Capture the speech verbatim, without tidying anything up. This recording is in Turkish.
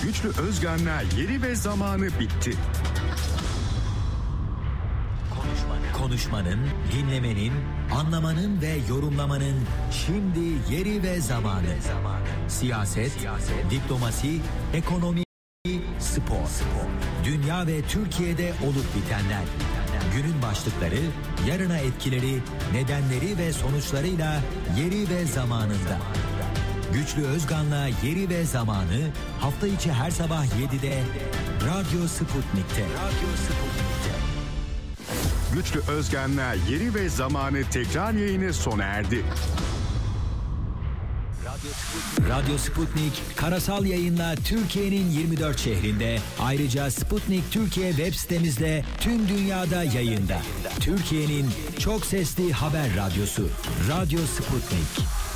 Güçlü Özgan'la Yeri ve Zamanı bitti. Konuşmanın, dinlemenin, anlamanın ve yorumlamanın şimdi yeri ve zamanı. Siyaset, diplomasi, ekonomi, spor. Dünya ve Türkiye'de olup bitenler. Günün başlıkları, yarına etkileri, nedenleri ve sonuçlarıyla yeri ve zamanında. Güçlü Özgan'la Yeri ve Zamanı hafta içi her sabah yedide Radyo Sputnik'te. Radyo Sputnik'te. Güçlü Özgan'la Yeri ve Zamanı tekrar yayını sona erdi. Radyo Sputnik karasal yayınla Türkiye'nin yirmi dört şehrinde, ayrıca Sputnik Türkiye web sitemizle tüm dünyada yayında. Türkiye'nin çok sesli haber radyosu Radyo Sputnik.